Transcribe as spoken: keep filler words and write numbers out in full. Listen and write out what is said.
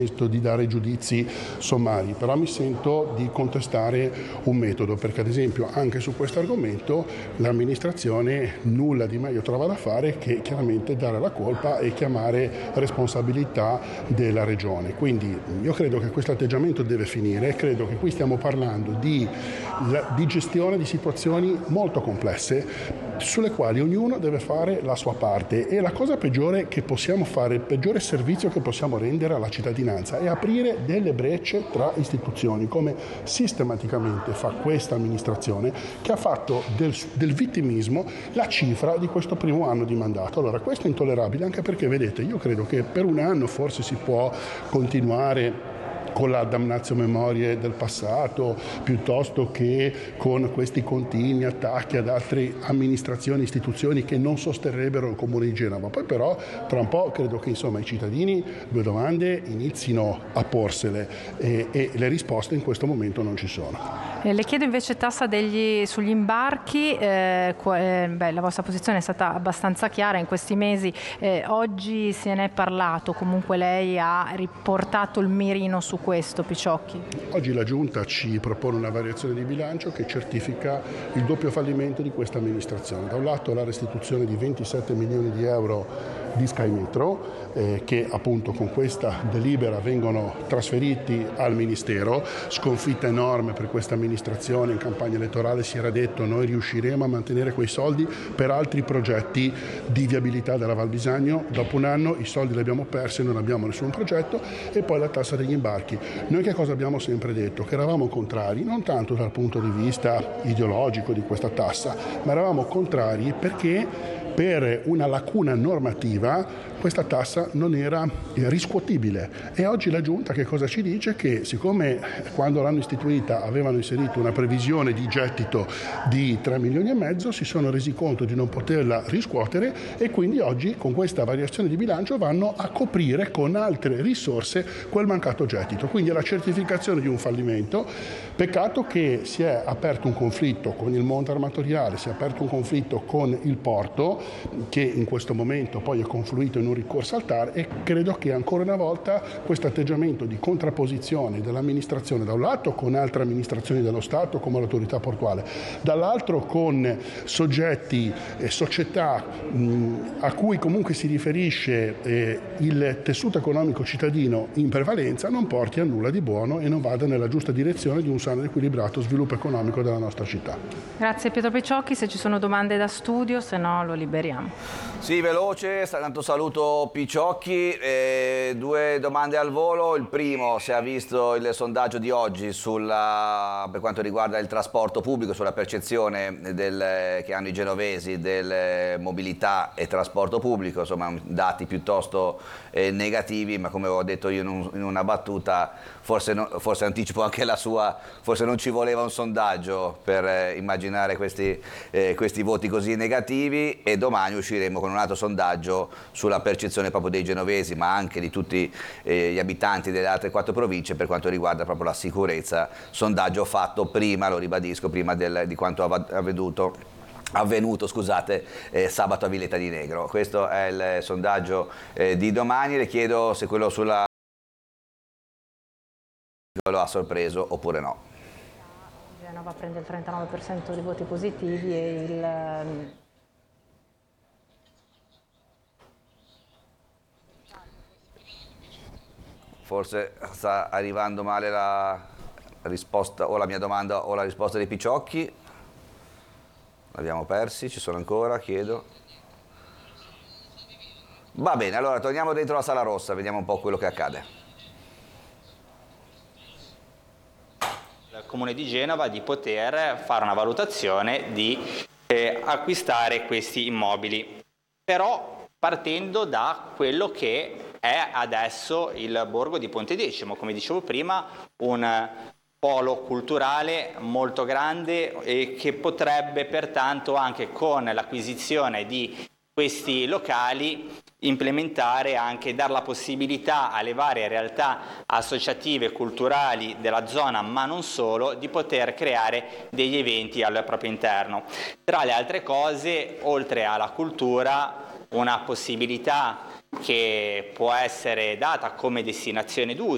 di dare giudizi sommari, però mi sento di contestare un metodo, perché ad esempio anche su questo argomento l'amministrazione nulla di meglio trova da fare che chiaramente dare la colpa e chiamare responsabilità della regione. Quindi io credo che questo atteggiamento deve finire, credo che qui stiamo parlando di, di gestione di situazioni molto complesse sulle quali ognuno deve fare la sua parte, e la cosa peggiore che possiamo fare, il peggiore servizio che possiamo rendere alla cittadinanza è aprire delle brecce tra istituzioni, come sistematicamente fa questa amministrazione, che ha fatto del, del vittimismo la cifra di questo primo anno di mandato. Allora questo è intollerabile, anche perché vedete, io credo che per un anno forse si può continuare con la damnatio memoriae del passato, piuttosto che con questi continui attacchi ad altre amministrazioni, istituzioni che non sosterrebbero il Comune di Genova. Poi però tra un po' credo che insomma i cittadini due domande inizino a porsele e, e le risposte in questo momento non ci sono. Eh, le chiedo invece tassa degli, sugli imbarchi, eh, eh, beh, la vostra posizione è stata abbastanza chiara in questi mesi, eh, oggi se ne è parlato, comunque lei ha riportato il mirino su questo, Picciocchi? Oggi la Giunta ci propone una variazione di bilancio che certifica il doppio fallimento di questa amministrazione. Da un lato la restituzione di ventisette milioni di euro di Sky Metro, eh, che appunto con questa delibera vengono trasferiti al Ministero, sconfitta enorme per questa amministrazione. In campagna elettorale si era detto noi riusciremo a mantenere quei soldi per altri progetti di viabilità della Val Bisagno. Dopo un anno i soldi li abbiamo persi, non abbiamo nessun progetto. E poi la tassa degli imbarchi. Noi che cosa abbiamo sempre detto? Che eravamo contrari, non tanto dal punto di vista ideologico di questa tassa, ma eravamo contrari perché per una lacuna normativa questa tassa non era riscuotibile. E oggi la Giunta che cosa ci dice? Che siccome quando l'hanno istituita avevano inserito una previsione di gettito di tre milioni e mezzo, si sono resi conto di non poterla riscuotere e quindi oggi con questa variazione di bilancio vanno a coprire con altre risorse quel mancato gettito. Quindi è la certificazione di un fallimento. Peccato che si è aperto un conflitto con il Monte Armatoriale, si è aperto un conflitto con il porto, che in questo momento poi è confluito in un ricorso al T A R, e credo che ancora una volta questo atteggiamento di contrapposizione dell'amministrazione da un lato con altre amministrazioni dello Stato come l'autorità portuale, dall'altro con soggetti e società mh, a cui comunque si riferisce eh, il tessuto economico cittadino in prevalenza, non porti a nulla di buono e non vada nella giusta direzione di un sano ed equilibrato sviluppo economico della nostra città. Grazie Pietro Picciocchi, se ci sono domande da studio, se no lo liberiamo. Sì, veloce, tanto saluto Picciocchi, eh, due domande al volo. Il primo, se ha visto il sondaggio di oggi sulla, per quanto riguarda il trasporto pubblico, sulla percezione del, che hanno i genovesi del mobilità e trasporto pubblico, insomma dati piuttosto eh, negativi, ma come ho detto io in, un, in una battuta, forse, no, forse anticipo anche la sua, forse non ci voleva un sondaggio per eh, immaginare questi, eh, questi voti così negativi, e domani usciremo con un altro sondaggio sulla percezione proprio dei genovesi, ma anche di tutti eh, gli abitanti delle altre quattro province per quanto riguarda proprio la sicurezza, sondaggio fatto prima, lo ribadisco, prima del, di quanto avvenuto avvenuto scusate, eh, sabato a Villetta di Negro. Questo è il sondaggio eh, di domani. Le chiedo se quello sulla lo ha sorpreso oppure no. Genova prende il trentanove per cento dei voti positivi e il forse sta arrivando male la risposta o la mia domanda o la risposta dei Picciocchi. L'abbiamo persi, ci sono ancora, chiedo. Va bene, allora torniamo dentro la Sala Rossa, vediamo un po' quello che accade. Il Comune di Genova di poter fare una valutazione di eh, acquistare questi immobili, però partendo da quello che è adesso il borgo di Pontedecimo, come dicevo prima, un polo culturale molto grande e che potrebbe pertanto anche con l'acquisizione di questi locali implementare anche, dar la possibilità alle varie realtà associative e culturali della zona, ma non solo, di poter creare degli eventi al proprio interno. Tra le altre cose, oltre alla cultura, una possibilità che può essere data come destinazione d'uso